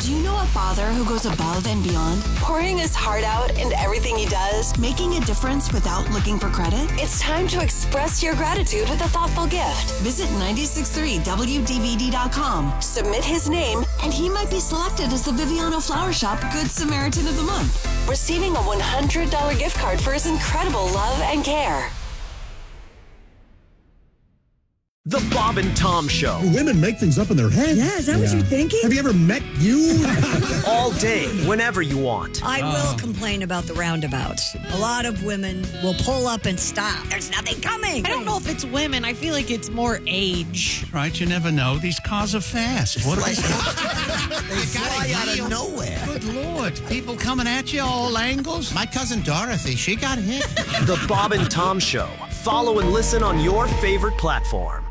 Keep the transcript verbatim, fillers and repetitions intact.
Do you know a father who goes above and beyond? Pouring his heart out into everything he does, making a difference without looking for credit? It's time to express your gratitude with a thoughtful gift. Visit nine six three W D V D dot com, submit his name, and he might be selected as the Viviano Flower Shop Good Samaritan of the Month, receiving a one hundred dollars gift card for his incredible love and care. The Bob and Tom Show. Women make things up in their head. Yeah, is that yeah. what you're thinking? Have you ever met you? All day, whenever you want. I oh. will complain about the roundabouts. A lot of women will pull up and stop. There's nothing coming. I don't know if it's women. I feel like it's more age. Right, you never know. These cars are fast. What are they? They fly out of nowhere. Good Lord. People coming at you all angles. My cousin Dorothy, she got hit. The Bob and Tom Show. Follow and listen on your favorite platform.